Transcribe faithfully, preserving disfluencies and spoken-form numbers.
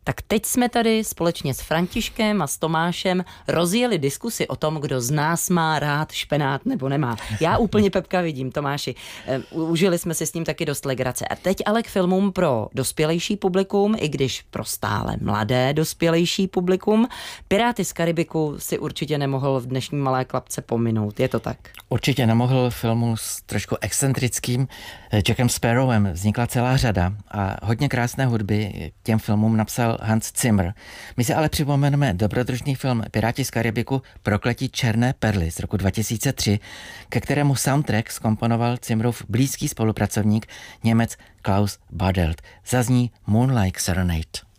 Tak teď jsme tady společně s Františkem a s Tomášem rozjeli diskusi o tom, kdo z nás má rád špenát nebo nemá. Já úplně Pepka vidím, Tomáši. Užili jsme si s ním taky dost legrace. A teď ale k filmům pro dospělejší publikum, i když pro stále mladé dospělejší publikum. Piráty z Karibiku si určitě nemohl v dnešní Malé klapce pominout. Je to tak? Určitě nemohl. Filmu s trošku excentrickým Jackem Sparrowem vznikla celá řada a hodně krásné hudby těm filmům napsal Hans Zimmer. My si ale připomeneme dobrodružný film Piráti z Karibiku Prokletí černé perly z roku dva tisíce tři, ke kterému soundtrack zkomponoval Zimmerův blízký spolupracovník Němec Klaus Badelt. Zazní Moonlight Serenade.